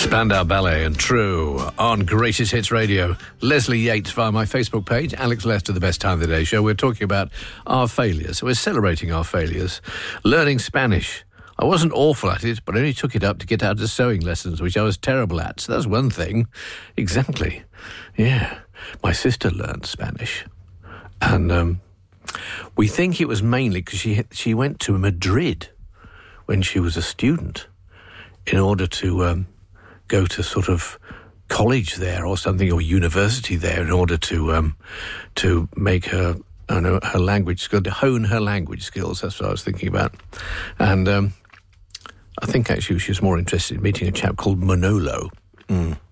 Spandau Ballet and True on Greatest Hits Radio. Leslie Yates via my Facebook page, Alex Lester, The Best Time of the Day show. We're talking about our failures. We're celebrating our failures. Learning Spanish. I wasn't awful at it, but I only took it up to get out of sewing lessons, which I was terrible at. So that's one thing. Exactly. Yeah. My sister learned Spanish. And we think it was mainly because she went to Madrid when she was a student in order to go to sort of college there or something, or university there, in order to make her her language skill, to hone her language skills. That's what I was thinking about. And I think actually she was more interested in meeting a chap called Manolo.